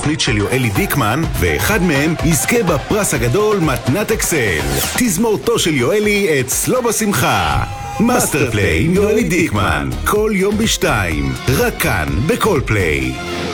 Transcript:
התוכנית של יואלי דיקמן, ואחד מהם יזכה בפרס הגדול מתנת אקסל. תזמורתו של יואלי אצלו בשמחה. מאסטר פליי עם יואלי דיקמן, כל יום ב2, רק כאן בכל פליי.